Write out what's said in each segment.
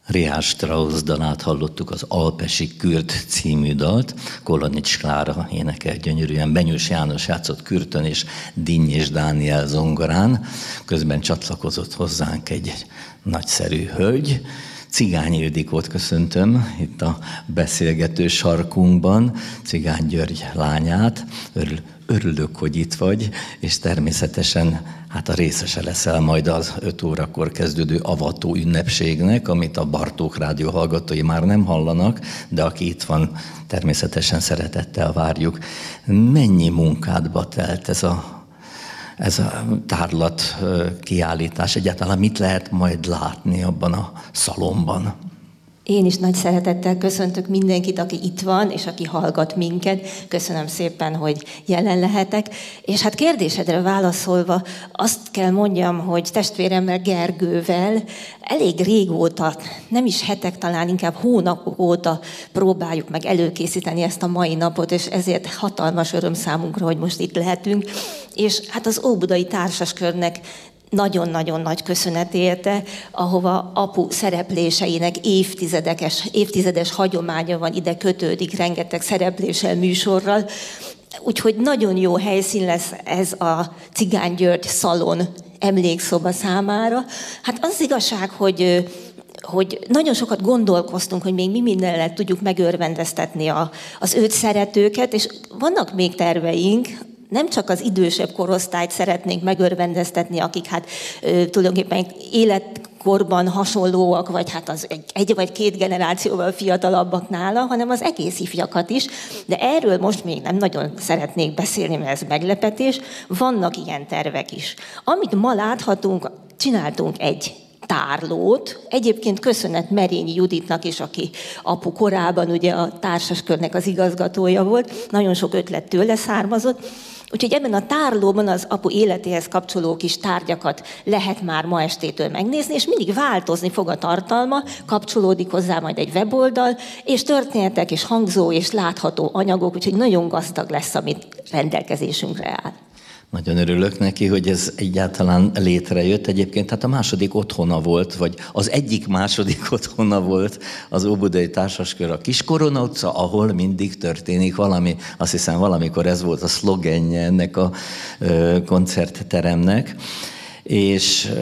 Richard Strauss dalát hallottuk, az Alpesi Kürt című dalt. Kolonics Klára énekel gyönyörűen, Benyős János játszott kürtön, és Dinnyés Dániel zongorán. Közben csatlakozott hozzánk egy nagyszerű hölgy. Cigány Ildikót köszöntöm itt a beszélgető sarkunkban, Cigány György lányát. Örülök, hogy itt vagy, és természetesen hát a részese leszel majd az 5 órakor kezdődő avató ünnepségnek, amit a Bartók Rádió hallgatói már nem hallanak, de aki itt van, természetesen szeretettel várjuk. Mennyi munkádba telt ez a tárlat kiállítás? Egyáltalán mit lehet majd látni abban a szalomban? Én is nagy szeretettel köszöntök mindenkit, aki itt van, és aki hallgat minket. Köszönöm szépen, hogy jelen lehetek. És hát kérdésedre válaszolva azt kell mondjam, hogy testvéremmel, Gergővel elég régóta, nem is hetek, talán inkább hónapok óta próbáljuk meg előkészíteni ezt a mai napot, és ezért hatalmas öröm számunkra, hogy most itt lehetünk. És hát az Óbudai Társaskörnek nagyon-nagyon nagy köszönet érte, ahova apu szerepléseinek évtizedes hagyománya van, ide kötődik rengeteg szerepléssel, műsorral. Úgyhogy nagyon jó helyszín lesz ez a Cigány György szalon emlékszoba számára. Hát az igazság, hogy nagyon sokat gondolkoztunk, hogy még mi mindennel tudjuk megörvendeztetni az őt szeretőket, és vannak még terveink. Nem csak az idősebb korosztályt szeretnénk megörvendeztetni, akik hát tulajdonképpen életkorban hasonlóak, vagy hát az egy vagy két generációval fiatalabbak nála, hanem az egész ifjakat is. De erről most még nem nagyon szeretnék beszélni, mert ez meglepetés. Vannak ilyen tervek is. Amit ma láthatunk, csináltunk egy tárlót. Egyébként köszönet Merényi Juditnak is, aki apu korában ugye a Társaskörnek az igazgatója volt. Nagyon sok ötlet tőle származott. Úgyhogy ebben a tárlóban az apu életéhez kapcsoló kis tárgyakat lehet már ma estétől megnézni, és mindig változni fog a tartalma, kapcsolódik hozzá majd egy weboldal, és történetek, és hangzó, és látható anyagok, úgyhogy nagyon gazdag lesz, amit rendelkezésünkre áll. Nagyon örülök neki, hogy ez egyáltalán létrejött. Egyébként hát a második otthona volt, vagy az egyik második otthona volt az Óbudai Társaskör, a Kiskorona utca, ahol mindig történik valami. Azt hiszem valamikor ez volt a szlogenje ennek a koncertteremnek. És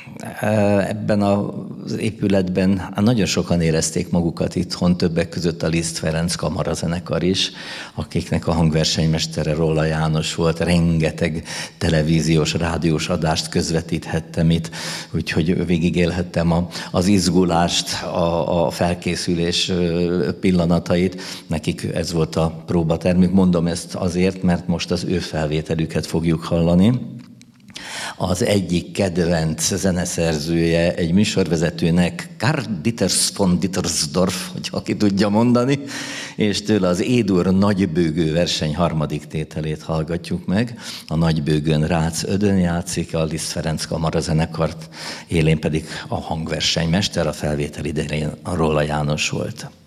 ebben az épületben nagyon sokan érezték magukat itthon, többek között a Liszt Ferenc kamarazenekar is, akiknek a hangversenymestere Rolla János volt, rengeteg televíziós, rádiós adást közvetíthettem itt, úgyhogy végigélhettem az izgulást, a felkészülés pillanatait. Nekik ez volt a próbatermük. Mondom ezt azért, mert most az ő felvételüket fogjuk hallani. Az egyik kedvenc zeneszerzője egy műsorvezetőnek, Karl Dieters von Dittersdorf, hogy aki tudja mondani, és tőle az Édur nagybőgő verseny 3. tételét hallgatjuk meg. A nagybőgőn Rácz Ödön játszik, a Liszt Ferenc kamarazenekart, élén pedig a hangversenymester, a felvétel idején a Rolla János volt.